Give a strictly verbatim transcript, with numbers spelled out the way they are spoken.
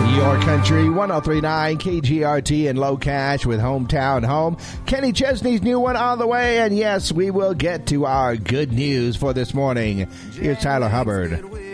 Your Country, one oh three point nine K G R T and Low Cash with Hometown Home. Kenny Chesney's new one on the way, and yes, we will get to our good news for this morning. Here's Tyler Hubbard.